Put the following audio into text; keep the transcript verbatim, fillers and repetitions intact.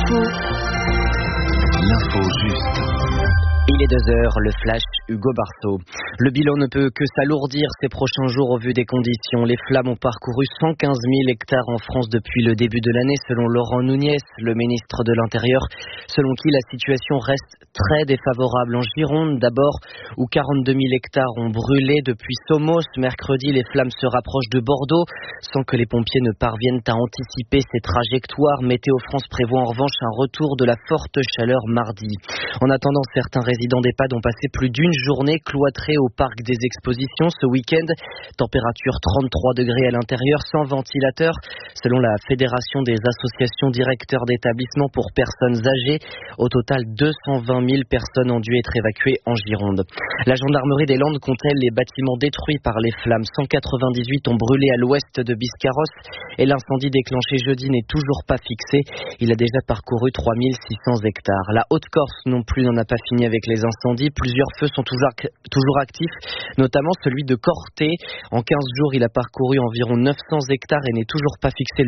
Info. L'info juste. Il est deux heures, le flash, Hugo Barceau. Le bilan ne peut que s'alourdir ces prochains jours au vu des conditions. Les flammes ont parcouru cent quinze mille hectares en France depuis le début de l'année, selon Laurent Nunez, le ministre de l'Intérieur, selon qui la situation reste très défavorable en Gironde, d'abord, où quarante-deux mille hectares ont brûlé depuis Somos. Mercredi, les flammes se rapprochent de Bordeaux, sans que les pompiers ne parviennent à anticiper ces trajectoires. Météo France prévoit en revanche un retour de la forte chaleur mardi. En attendant, certains résidents d'EHPAD ont passé plus d'une journée cloîtrés au parc des expositions ce week-end. Température trente-trois degrés à l'intérieur, sans ventilateur. Selon la Fédération des associations directeurs d'établissements pour personnes âgées, au total deux cent vingt mille personnes ont dû être évacuées en Gironde. La gendarmerie des Landes compte-t-elle les bâtiments détruits par les flammes. cent quatre-vingt-dix-huit ont brûlé à l'ouest de Biscarrosse et l'incendie déclenché jeudi n'est toujours pas fixé. Il a déjà parcouru trois mille six cents hectares. La Haute-Corse non plus n'en a pas fini avec les incendies. Plusieurs feux sont toujours, toujours actifs, notamment celui de Corté. En quinze jours, il a parcouru environ neuf cents hectares et n'est toujours pas fixé.